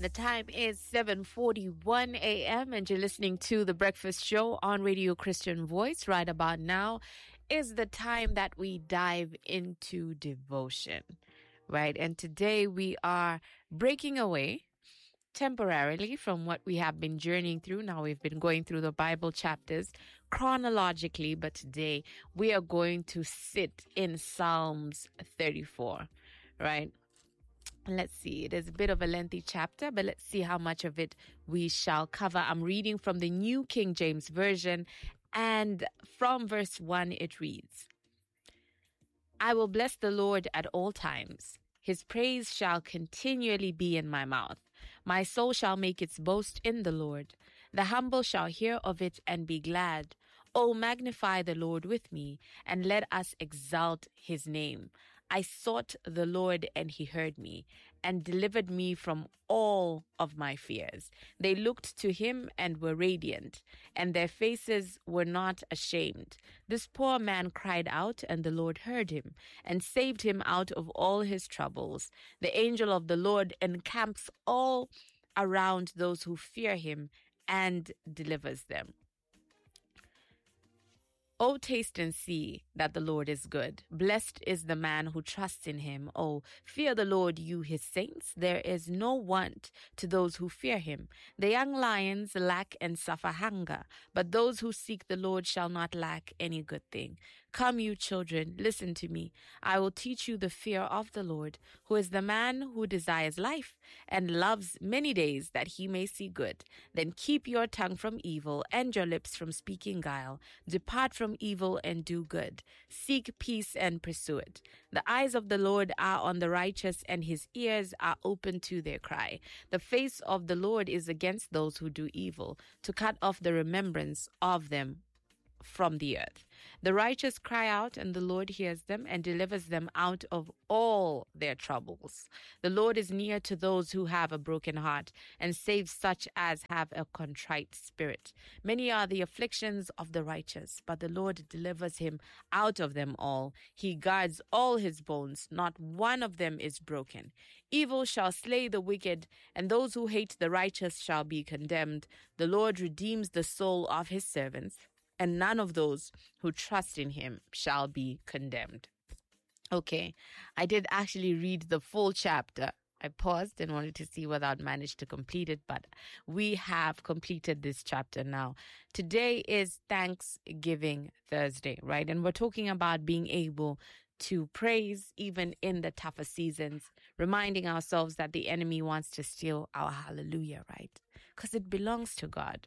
The time is 7:41 a.m. and you're listening to The Breakfast Show on Radio Christian Voice. Right about now is the time that we dive into devotion, right? And today we are breaking away temporarily from what we have been journeying through. Now we've been going through the Bible chapters chronologically, but today we are going to sit in Psalms 34, right? Let's see. It is a bit of a lengthy chapter, but let's see how much of it we shall cover. I'm reading from the New King James Version, and from verse 1 it reads, I will bless the Lord at all times. His praise shall continually be in my mouth. My soul shall make its boast in the Lord. The humble shall hear of it and be glad. Oh, magnify the Lord with me, and let us exalt his name. I sought the Lord, and he heard me, and delivered me from all of my fears. They looked to him and were radiant, and their faces were not ashamed. This poor man cried out, and the Lord heard him, and saved him out of all his troubles. The angel of the Lord encamps all around those who fear him, and delivers them. Oh, taste and see that the Lord is good. Blessed is the man who trusts in him. Oh, fear the Lord, you his saints. There is no want to those who fear him. The young lions lack and suffer hunger, but those who seek the Lord shall not lack any good thing. Come, you children, listen to me. I will teach you the fear of the Lord, who is the man who desires life and loves many days that he may see good. Then keep your tongue from evil and your lips from speaking guile. Depart from evil and do good. Seek peace and pursue it. The eyes of the Lord are on the righteous, and his ears are open to their cry. The face of the Lord is against those who do evil, to cut off the remembrance of them from the earth. The righteous cry out, and the Lord hears them and delivers them out of all their troubles. The Lord is near to those who have a broken heart, and saves such as have a contrite spirit. Many are the afflictions of the righteous, but the Lord delivers him out of them all. He guards all his bones, not one of them is broken. Evil shall slay the wicked, and those who hate the righteous shall be condemned. The Lord redeems the soul of his servants, and none of those who trust in him shall be condemned. Okay, I did actually read the full chapter. I paused and wanted to see whether I'd managed to complete it, but we have completed this chapter now. Today is Thanksgiving Thursday, right? And we're talking about being able to praise even in the tougher seasons, reminding ourselves that the enemy wants to steal our hallelujah, right? Because it belongs to God.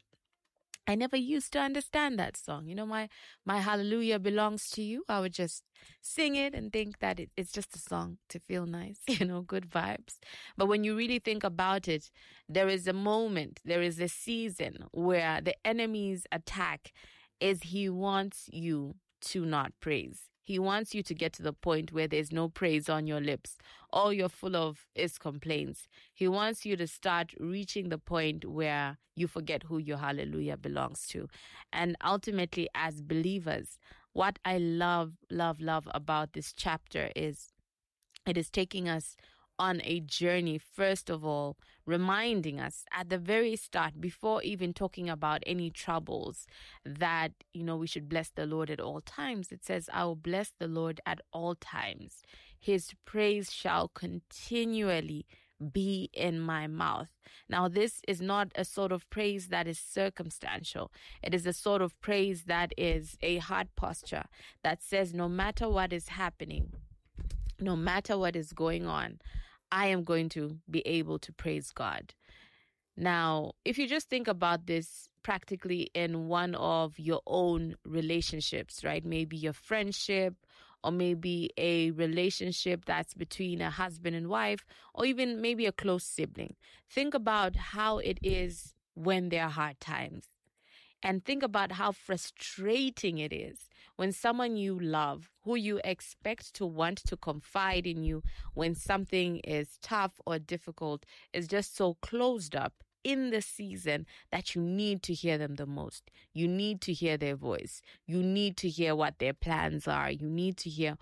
I never used to understand that song. You know, my hallelujah belongs to you. I would just sing it and think that it's just a song to feel nice, good vibes. But when you really think about it, there is a moment, there is a season where the enemy's attack is he wants you to not praise. He wants you to get to the point where there's no praise on your lips. All you're full of is complaints. He wants you to start reaching the point where you forget who your hallelujah belongs to. And ultimately, as believers, what I love about this chapter is it is taking us on a journey, first of all, reminding us at the very start, before even talking about any troubles, that, we should bless the Lord at all times. It says, I will bless the Lord at all times. His praise shall continually be in my mouth. Now, this is not a sort of praise that is circumstantial. It is a sort of praise that is a heart posture that says, no matter what is happening, no matter what is going on, I am going to be able to praise God. Now, if you just think about this practically in one of your own relationships, right? Maybe your friendship, or maybe a relationship that's between a husband and wife, or even maybe a close sibling. Think about how it is when there are hard times. And think about how frustrating it is when someone you love, who you expect to want to confide in you when something is tough or difficult, is just so closed up in the season that you need to hear them the most. You need to hear their voice. You need to hear what their plans are. You need to hear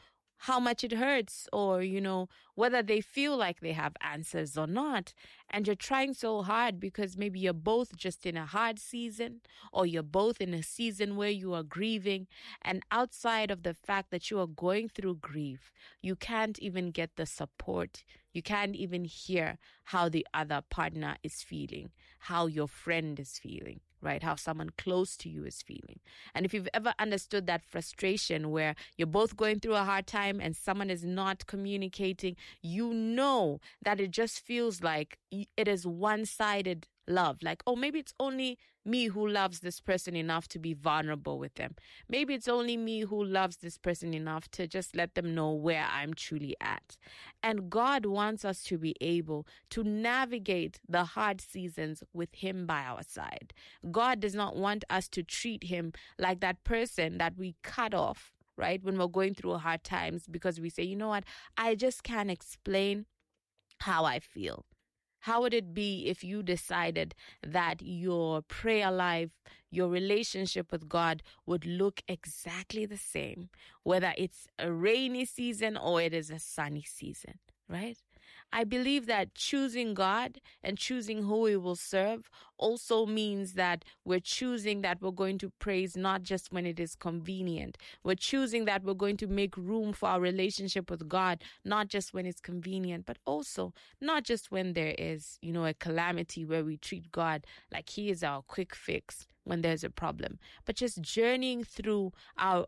how much it hurts, or, whether they feel like they have answers or not. And you're trying so hard because maybe you're both just in a hard season, or you're both in a season where you are grieving. And outside of the fact that you are going through grief, you can't even get the support. You can't even hear how the other partner is feeling, how your friend is feeling, right? How someone close to you is feeling. And if you've ever understood that frustration where you're both going through a hard time and someone is not communicating, you know that it just feels like it is one-sided love. Like, oh, maybe it's only me who loves this person enough to be vulnerable with them. Maybe it's only me who loves this person enough to just let them know where I'm truly at. And God wants us to be able to navigate the hard seasons with Him by our side. God does not want us to treat Him like that person that we cut off, right, when we're going through hard times, because we say, you know what, I just can't explain how I feel. How would it be if you decided that your prayer life, your relationship with God would look exactly the same, whether it's a rainy season or it is a sunny season, right? I believe that choosing God and choosing who we will serve also means that we're choosing that we're going to praise not just when it is convenient. We're choosing that we're going to make room for our relationship with God, not just when it's convenient, but also not just when there is, a calamity where we treat God like He is our quick fix when there's a problem, but just journeying through our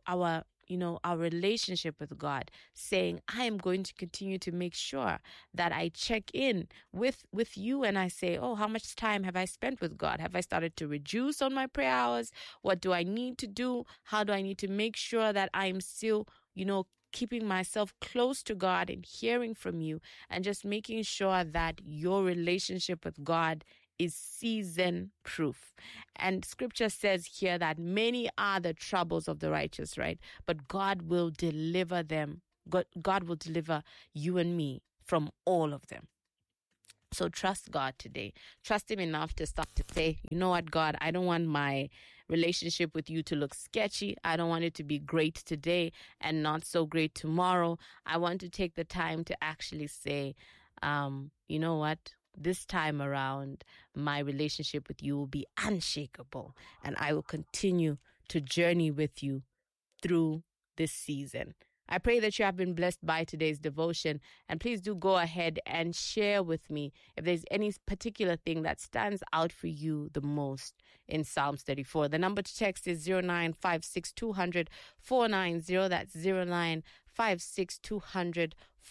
relationship with God, saying, I am going to continue to make sure that I check in with you, and I say, oh, how much time have I spent with God? Have I started to reduce on my prayer hours? What do I need to do? How do I need to make sure that I'm still, keeping myself close to God and hearing from you, and just making sure that your relationship with God is season proof. And scripture says here that many are the troubles of the righteous, right? But God will deliver them. God will deliver you and me from all of them. So trust God today. Trust Him enough to start to say, you know what, God, I don't want my relationship with you to look sketchy. I don't want it to be great today and not so great tomorrow. I want to take the time to actually say, you know what? This time around, my relationship with you will be unshakable, and I will continue to journey with you through this season. I pray that you have been blessed by today's devotion, and please do go ahead and share with me if there's any particular thing that stands out for you the most in Psalms 34. The number to text is 0956200490. That's 0956200490.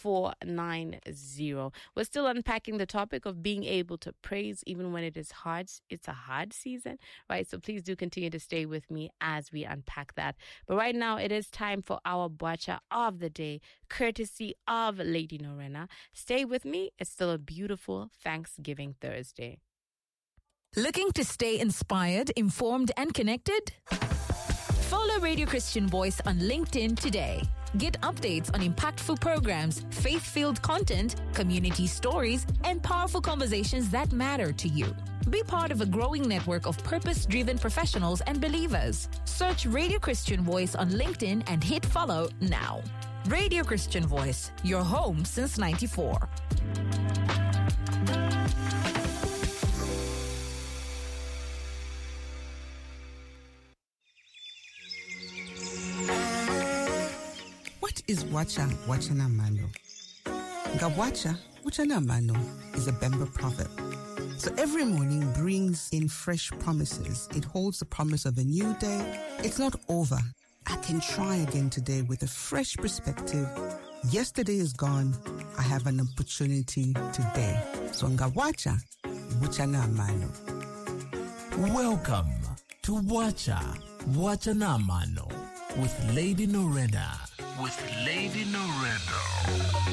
We're still unpacking the topic of being able to praise even when it is hard. It's a hard season, right? So please do continue to stay with me as we unpack that. But right now, it is time for our Bwacha of the day, courtesy of Lady Norena. Stay with me. It's still a beautiful Thanksgiving Thursday. Looking to stay inspired, informed, and connected? Follow Radio Christian Voice on LinkedIn today. Get updates on impactful programs, faith-filled content, community stories, and powerful conversations that matter to you. Be part of a growing network of purpose-driven professionals and believers. Search Radio Christian Voice on LinkedIn and hit follow now. Radio Christian Voice, your home since '94. Is Wacha Namano. Ngawacha Namano is a Bemba proverb. So every morning brings in fresh promises. It holds the promise of a new day. It's not over. I can try again today with a fresh perspective. Yesterday is gone. I have an opportunity today. So Ngawacha Namano. Welcome to Wacha Namano with Lady Norena.